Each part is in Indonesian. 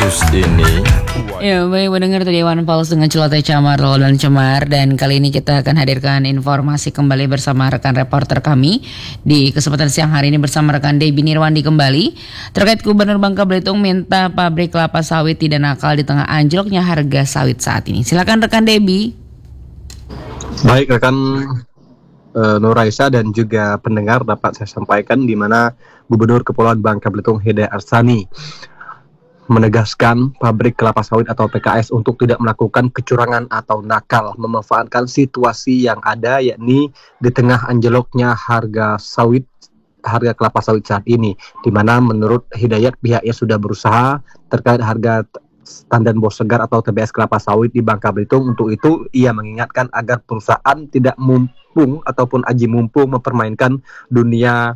kasus ini. Ya, baik mendengar tadi Iwan Fals dengan celoteh Camar dan Cemar, dan kali ini kita akan hadirkan informasi kembali bersama rekan reporter kami di kesempatan siang hari ini bersama rekan Debbie Nirwandi kembali terkait Gubernur Bangka Belitung minta pabrik kelapa sawit tidak nakal di tengah anjloknya harga sawit saat ini. Silakan rekan Debbie. Baik rekan Nuraisa dan juga pendengar, dapat saya sampaikan di mana Gubernur Kepulauan Bangka Belitung Hidayat Arsani menegaskan pabrik kelapa sawit atau PKS untuk tidak melakukan kecurangan atau nakal memanfaatkan situasi yang ada, yakni di tengah anjloknya harga kelapa sawit saat ini, di mana menurut Hidayat pihaknya sudah berusaha terkait harga Tandan Bos Segar atau TBS kelapa sawit di Bangka Belitung. Untuk itu ia mengingatkan agar perusahaan tidak mumpung ataupun aji mumpung mempermainkan dunia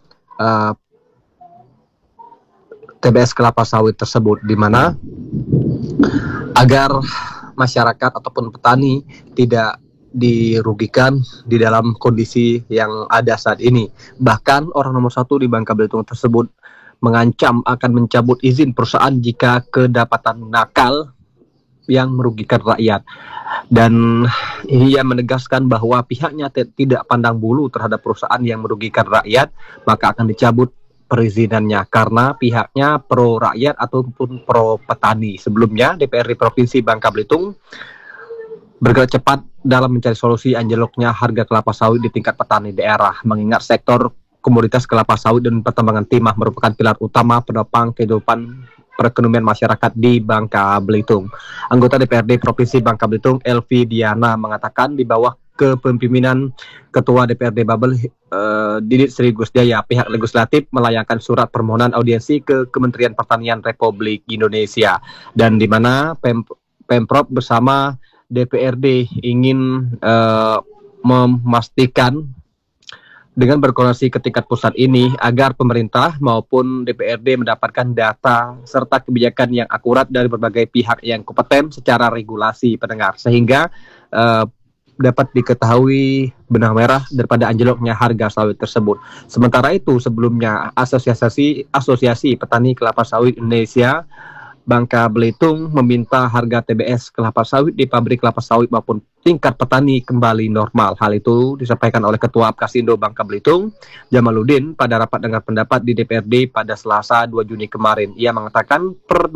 TBS kelapa sawit tersebut, di mana agar masyarakat ataupun petani tidak dirugikan di dalam kondisi yang ada saat ini. Bahkan orang nomor 1 di Bangka Belitung tersebut mengancam akan mencabut izin perusahaan jika kedapatan nakal yang merugikan rakyat. Dan ia menegaskan bahwa pihaknya tidak pandang bulu terhadap perusahaan yang merugikan rakyat, maka akan dicabut perizinannya karena pihaknya pro rakyat ataupun pro petani. Sebelumnya DPRD Provinsi Bangka Belitung bergerak cepat dalam mencari solusi anjloknya harga kelapa sawit di tingkat petani daerah, mengingat sektor komoditas kelapa sawit dan pertambangan timah merupakan pilar utama penopang kehidupan perekonomian masyarakat di Bangka Belitung. Anggota DPRD Provinsi Bangka Belitung Elvi Diana mengatakan di bawah kepemimpinan Ketua DPRD Babel Didit Sri Gusdaya, pihak legislatif melayangkan surat permohonan audiensi ke Kementerian Pertanian Republik Indonesia, dan di mana Pemprov bersama DPRD ingin memastikan dengan berkoordinasi ke tingkat pusat ini agar pemerintah maupun DPRD mendapatkan data serta kebijakan yang akurat dari berbagai pihak yang kompeten secara regulasi pendengar, sehingga dapat diketahui benang merah daripada anjloknya harga sawit tersebut. Sementara itu sebelumnya Asosiasi Petani Kelapa Sawit Indonesia Bangka Belitung meminta harga TBS kelapa sawit di pabrik kelapa sawit maupun tingkat petani kembali normal. Hal itu disampaikan oleh Ketua Apkasindo Bangka Belitung Jamaluddin pada rapat dengar pendapat di DPRD pada Selasa 2 Juni kemarin. Ia mengatakan per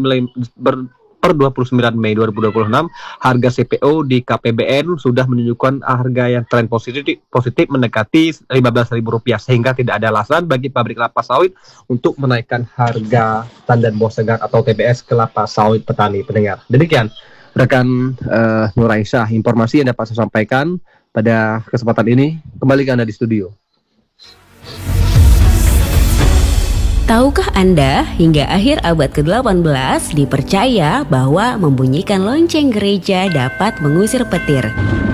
29 Mei 2026 harga CPO di KPBN sudah menunjukkan harga yang tren positif mendekati Rp15.000, sehingga tidak ada alasan bagi pabrik kelapa sawit untuk menaikkan harga Tandan Bos Segar atau TBS kelapa sawit petani pendengar. Demikian rekan Nuraisa informasi yang dapat saya sampaikan pada kesempatan ini. Kembali ke Anda di studio. Tahukah Anda, hingga akhir abad ke-18 dipercaya bahwa membunyikan lonceng gereja dapat mengusir petir.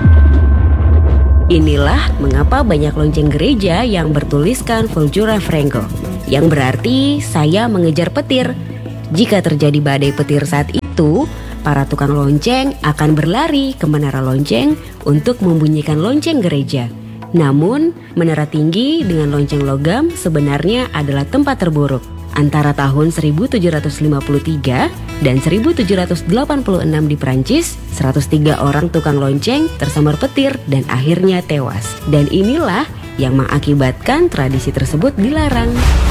Inilah mengapa banyak lonceng gereja yang bertuliskan Vultura Franco, yang berarti saya mengejar petir. Jika terjadi badai petir saat itu, para tukang lonceng akan berlari ke menara lonceng untuk membunyikan lonceng gereja. Namun, menara tinggi dengan lonceng logam sebenarnya adalah tempat terburuk. Antara tahun 1753 dan 1786 di Prancis, 103 orang tukang lonceng tersambar petir dan akhirnya tewas. Dan inilah yang mengakibatkan tradisi tersebut dilarang.